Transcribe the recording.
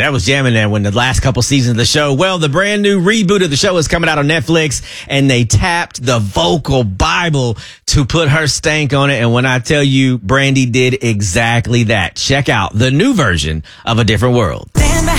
that was jamming there when the last couple seasons of the show. Well, the brand new reboot of the show is coming out on Netflix, and they tapped the vocal Bible to put her stank on it. And when I tell you, Brandy did exactly that. Check out the new version of A Different World.